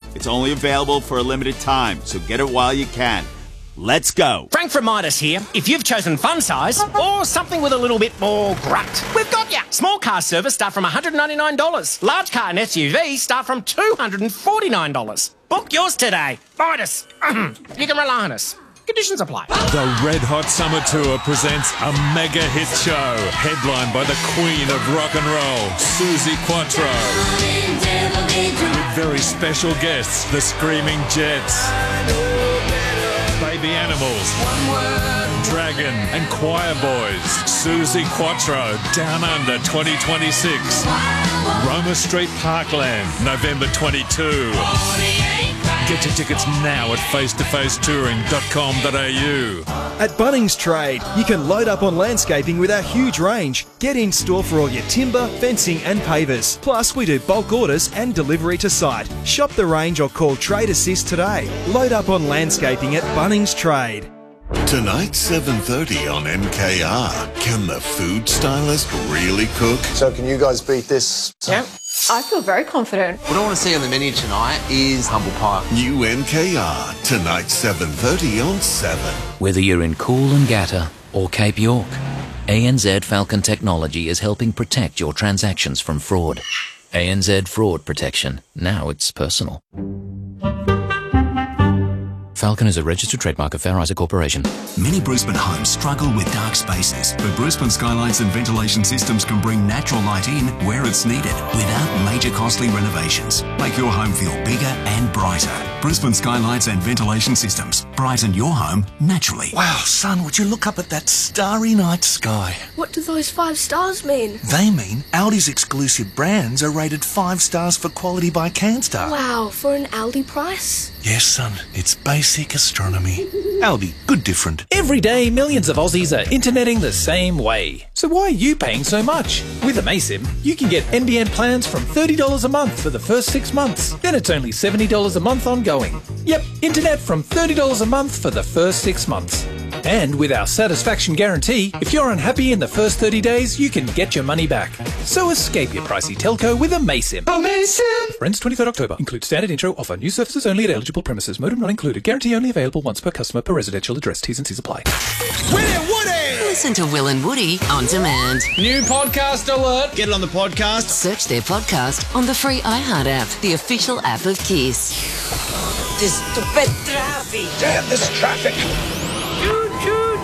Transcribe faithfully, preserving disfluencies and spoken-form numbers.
It's only available for a limited time, so get it while you can. Let's go. Frank from Midas here. If you've chosen fun size or something with a little bit more grunt, we've got ya. Small car service start from one hundred ninety-nine dollars. Large car and S U V start from two hundred forty-nine dollars. Book yours today. Midas. You can rely on us. Conditions apply. The Red Hot Summer Tour presents a mega hit show, headlined by the Queen of Rock and Roll, Suzi Quatro. With very special guests, the Screaming Jets, Baby Animals, Dragon and Choir Boys. Suzi Quatro, Down Under twenty twenty-six. Roma Street Parkland, November twenty-second. Get your tickets now at face to face touring dot com dot a u. At Bunnings Trade, you can load up on landscaping with our huge range. Get in store for all your timber, fencing and pavers. Plus, we do bulk orders and delivery to site. Shop the range or call Trade Assist today. Load up on landscaping at Bunnings Trade. Tonight, seven thirty on M K R. Can the food stylist really cook? So can you guys beat this? Yep. I feel very confident. What I want to see on the menu tonight is humble pie. New M K R, tonight seven thirty on seven. Whether you're in Coolangatta or Cape York, A N Z Falcon Technology is helping protect your transactions from fraud. A N Z Fraud Protection. Now it's personal. Falcon is a registered trademark of Fair Isaac Corporation. Many Brisbane homes struggle with dark spaces, but Brisbane Skylights and Ventilation Systems can bring natural light in where it's needed without major costly renovations. Make your home feel bigger and brighter. Brisbane Skylights and Ventilation Systems. Brighten your home naturally. Wow, son, would you look up at that starry night sky? What do those five stars mean? They mean Aldi's exclusive brands are rated five stars for quality by Canstar. Wow, for an Aldi price? Yes, son, it's basic astronomy. Aldi, good different. Every day, millions of Aussies are interneting the same way. So why are you paying so much? With Amaysim, you can get N B N plans from thirty dollars a month for the first six months. Then it's only seventy dollars a month ongoing. Yep, internet from thirty dollars a month for the first six months. And with our satisfaction guarantee, if you're unhappy in the first thirty days, you can get your money back. So escape your pricey telco with Amaysim. Amaysim! For ends twenty-third October. Includes standard intro. Offer new services only at eligible premises. Modem not included. Guarantee only available once per customer per residential address. T's and C's apply. Will and Woody! Listen to Will and Woody on demand. New podcast alert. Get it on the podcast. Search their podcast on the free iHeart app, the official app of Kiss. This stupid traffic. Damn this traffic.